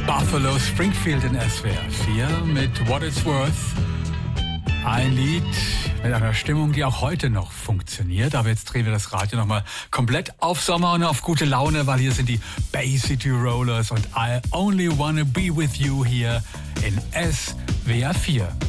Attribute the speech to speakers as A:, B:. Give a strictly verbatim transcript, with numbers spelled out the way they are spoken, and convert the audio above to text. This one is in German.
A: Buffalo Springfield in S W R vier mit What It's Worth. Ein Lied mit einer Stimmung, die auch heute noch funktioniert. Aber jetzt drehen wir das Radio nochmal komplett auf Sommer und auf gute Laune, weil hier sind die Bay City Rollers und I Only Wanna Be With You hier in S W R vier.